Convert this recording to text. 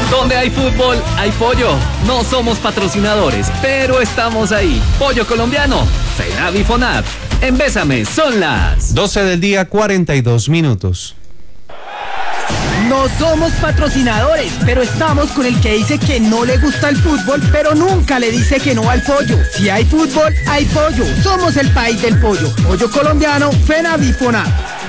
Donde hay fútbol, hay pollo. No somos patrocinadores, pero estamos ahí. Pollo colombiano, FENAVI FONAP. En Bésame son las 12 del día, 42 minutos. No somos patrocinadores, pero estamos con el que dice que no le gusta el fútbol, pero nunca le dice que no al pollo. Si hay fútbol, hay pollo. Somos el país del pollo. Pollo colombiano, FENAVI FONAP.